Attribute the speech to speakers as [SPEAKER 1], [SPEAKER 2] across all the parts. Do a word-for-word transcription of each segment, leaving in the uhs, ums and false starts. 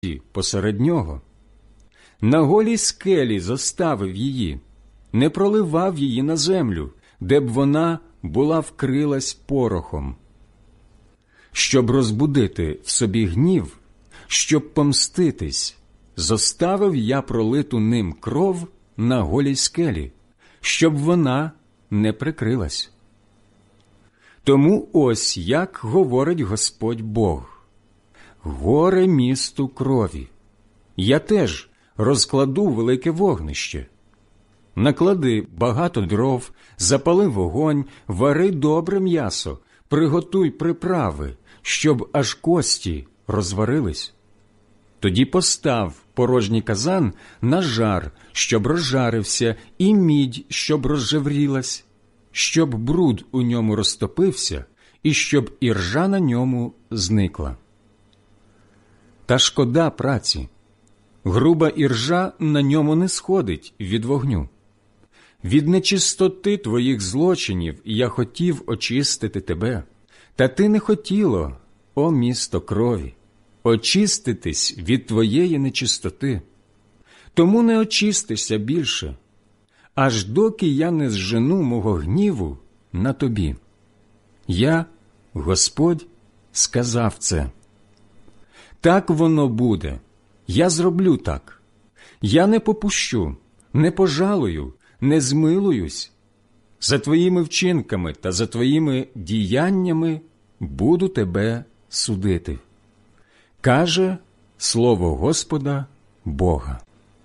[SPEAKER 1] мості посеред нього. На голій скелі зоставив її, не проливав її на землю, де б вона була вкрилась порохом. Щоб розбудити в собі гнів, щоб помститись, зоставив я пролиту ним кров на голій скелі, щоб вона не прикрилась. Тому ось як говорить Господь Бог: горе місту крові, я теж розкладу велике вогнище. Наклади багато дров, запали вогонь, вари добре м'ясо, приготуй приправи, щоб аж кості розварились. Тоді постав порожній казан на жар, щоб розжарився, і мідь, щоб розжеврілась, щоб бруд у ньому розтопився, і щоб іржа на ньому зникла. Та шкода праці, груба іржа на ньому не сходить від вогню. Від нечистоти твоїх злочинів я хотів очистити тебе, та ти не хотіло, о місто крові, очиститись від твоєї нечистоти. Тому не очистишся більше, аж доки я не зжену мого гніву на тобі. Я, Господь, сказав це. Так воно буде, я зроблю так. Я не попущу, не пожалую, не змилуюсь. За твоїми вчинками та за твоїми діяннями буду тебе судити. Каже слово Господа Бога.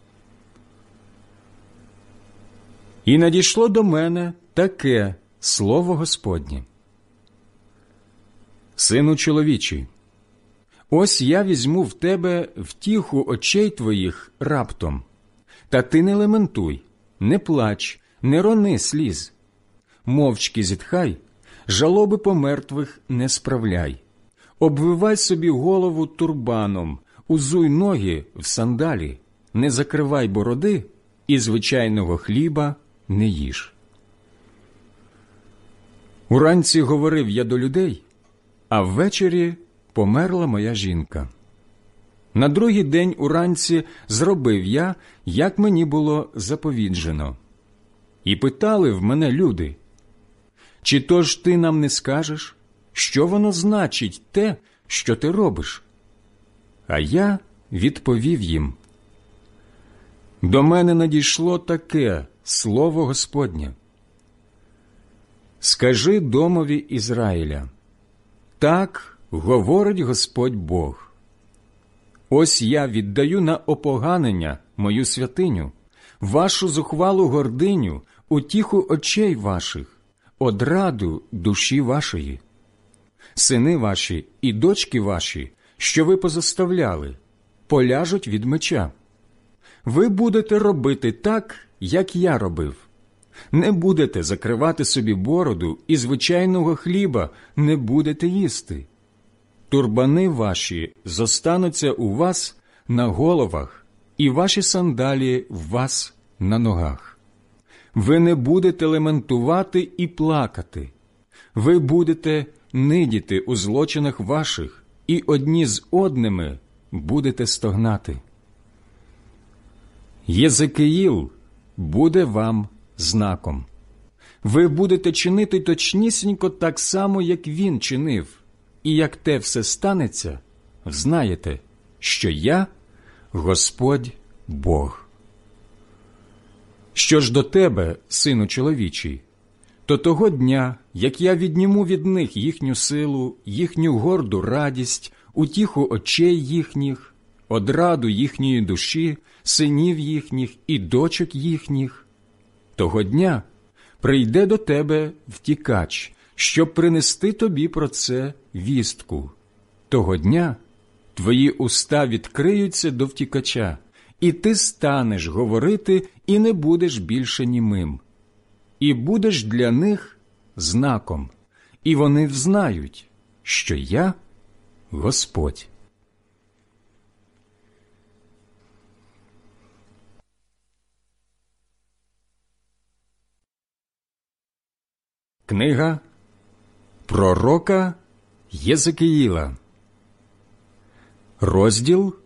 [SPEAKER 1] І надійшло до мене таке слово Господнє: Сину чоловічий, ось я візьму в тебе втіху очей твоїх раптом, та ти не лементуй, не плач, не рони сліз. Мовчки зітхай, жалоби по мертвих не справляй. Обвивай собі голову турбаном, узуй ноги в сандалі, не закривай бороди і звичайного хліба не їж. Уранці говорив я до людей, а ввечері померла моя жінка. На другий день уранці зробив я, як мені було заповіджено. І питали в мене люди: чи то ж ти нам не скажеш, що воно значить те, що ти робиш? А я відповів їм: до мене надійшло таке слово Господнє. Скажи домові Ізраїля: так говорить Господь Бог. Ось я віддаю на опоганення мою святиню, вашу зухвалу гординю, утіху очей ваших, одраду душі вашої. Сини ваші і дочки ваші, що ви позоставляли, поляжуть від меча. Ви будете робити так, як я робив. Не будете закривати собі бороду і звичайного хліба не будете їсти. Турбани ваші зостануться у вас на головах, і ваші сандалі в вас на ногах. Ви не будете лементувати і плакати. Ви будете нидіти у злочинах ваших, і одні з одними будете стогнати. Єзекиїл буде вам знаком. Ви будете чинити точнісінько так само, як він чинив, і як те все станеться, знаєте, що я Господь Бог. Що ж до тебе, сину чоловічий, то того дня, як я відніму від них їхню силу, їхню горду радість, утіху очей їхніх, одраду їхньої душі, синів їхніх і дочок їхніх, того дня прийде до тебе втікач, щоб принести тобі про це вістку. Того дня твої уста відкриються до втікача, і ти станеш говорити і не будеш більше німим. І будеш для них знаком, і вони взнають, що я Господь. Книга пророка Єзекиїла, розділ